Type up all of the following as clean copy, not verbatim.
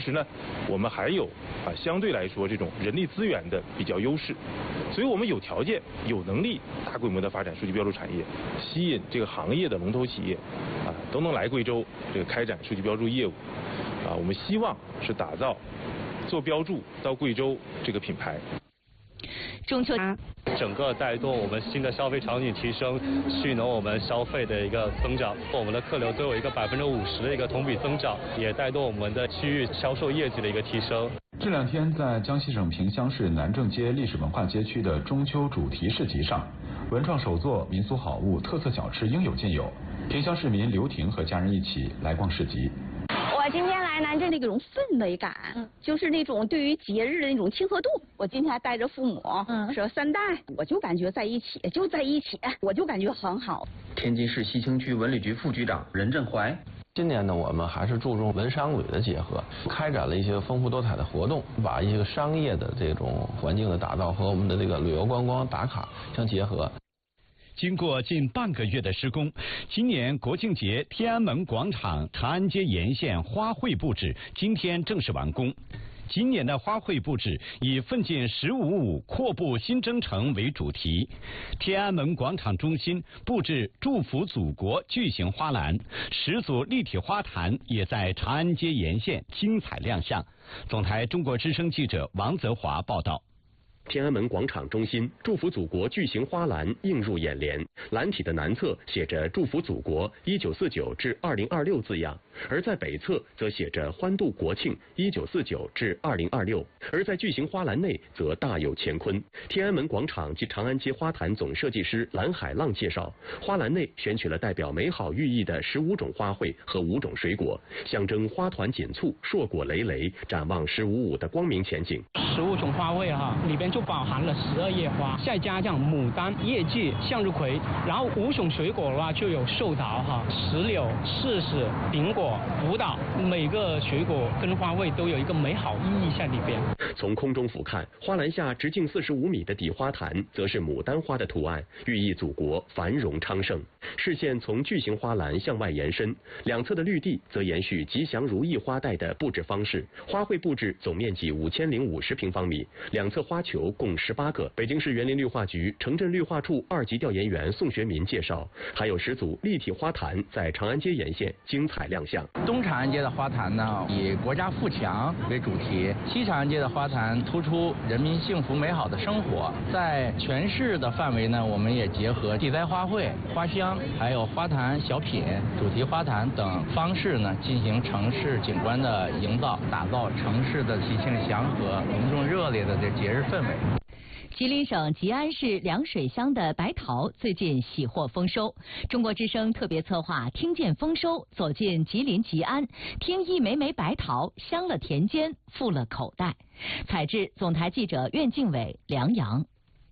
时呢，我们还有相对来说这种人力资源的比较优势，所以我们有条件、有能力大规模的发展数据标注产业，吸引这个行业的龙头企业都能来贵州这个开展数据标注业务我们希望是打造做标注到贵州这个品牌。 中秋整个带动我们新的消费场景提升，蓄能我们消费的一个增长，我们的客流都有一个50%的一个同比增长，也带动我们的区域销售业绩的一个提升。 这两天在江西省萍乡市南正街历史文化街区的中秋主题市集上，文创手作、民俗好物、特色小吃应有尽有。萍乡市民刘婷和家人一起来逛市集。 我今天来南镇那种氛围感，就是那种对于节日的那种亲和度。我今天还带着父母，说3代，我就感觉在一起，我就感觉很好。 天津市西青区文旅局副局长任振怀。 今年呢，我们还是注重文商旅的结合，开展了一些丰富多彩的活动，把一些商业的这种环境的打造和我们的这个旅游观光打卡相结合。 经过近半个月的施工，今年国庆节天安门广场、长安街沿线花卉布置今天正式完工。今年的花卉布置以奋进15.5阔步新征程为主题，天安门广场中心布置祝福祖国巨型花篮，10组立体花坛也在长安街沿线精彩亮相。总台中国之声记者王泽华报道。 天安门广场中心祝福祖国巨型花篮映入眼帘，篮体的南侧写着祝福祖国1949至2026字样，而在北侧则写着欢度国庆1949至2026，而在巨型花篮内则大有乾坤。天安门广场及长安街花坛总设计师蓝海浪介绍，花篮内选取了代表美好寓意的15种花卉和5种水果，象征花团锦簇、硕果累累，展望15.5的光明前景。 15种花卉里边就包含了12叶花，再加上牡丹、叶季、向日葵，然后5种水果的话就有寿桃石榴、柿子、苹果、葡萄，每个水果跟花卉都有一个美好意义在里边。 从空中俯瞰，花篮下直径45米的底花坛则是牡丹花的图案，寓意祖国繁荣昌盛。视线从巨型花篮向外延伸，两侧的绿地则延续吉祥如意花带的布置方式。花卉布置总面积5050平方米，两侧花球共18个。北京市园林绿化局城镇绿化处2级调研员宋学民介绍，还有10组立体花坛在长安街沿线精彩亮相。 东长安街的花坛呢，以国家富强为主题；西长安街的花坛突出人民幸福美好的生活。在全市的范围呢，我们也结合地栽花卉、花香，还有花坛小品、主题花坛等方式呢，进行城市景观的营造，打造城市的喜庆祥和、隆重热烈的这节日氛围。 吉林省吉安市凉水乡的白桃最近喜获丰收。中国之声特别策划听见丰收，走进吉林吉安，听一枚枚白桃，香了田间，富了口袋。采制总台记者苑敬伟、梁阳。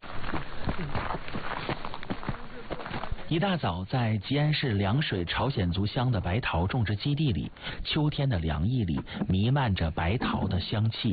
一大早，在吉安市凉水朝鲜族乡的白桃种植基地里，秋天的凉意里弥漫着白桃的香气。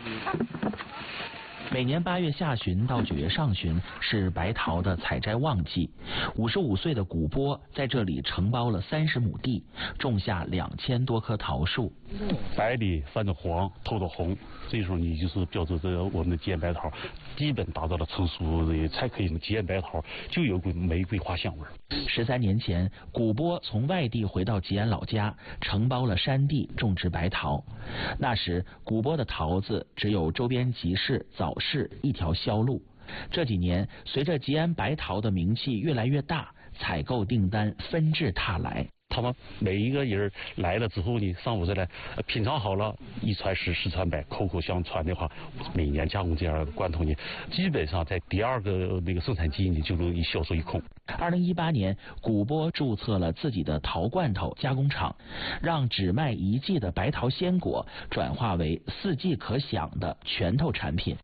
每年8月下旬到9月上旬是白桃的采摘旺季。55岁的古波在这里承包了30亩地，种下2000多棵桃树。 白里泛着黄，透着红，所以说你就是标志着我们的吉安白桃基本达到了成熟的才可以用吉安白桃就有股玫瑰花香味。 13年前，古波从外地回到吉安老家，承包了山地种植白桃。那时，古波的桃子只有周边集市、早市一条销路。这几年，随着吉安白桃的名气越来越大，采购订单纷至沓来。 他们每一个人来了之后呢，上午再来品尝好了，1传10，10传100，口口相传的话，每年加工这样的罐头呢，基本上在第2个那个生产季呢就容易销售一空。 2018年，古波注册了自己的桃罐头加工厂，让只卖1季的白桃鲜果转化为4季可享的拳头产品。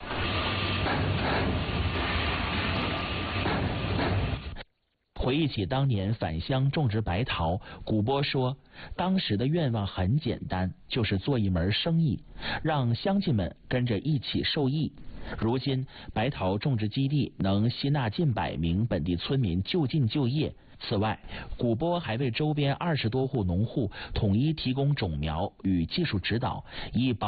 回忆起当年返乡种植白桃，古波说，当时的愿望很简单，就是做一门生意，让乡亲们跟着一起受益。如今，白桃种植基地能吸纳近100名本地村民就近就业。此外，古波还为周边20多户农户统一提供种苗与技术指导，以保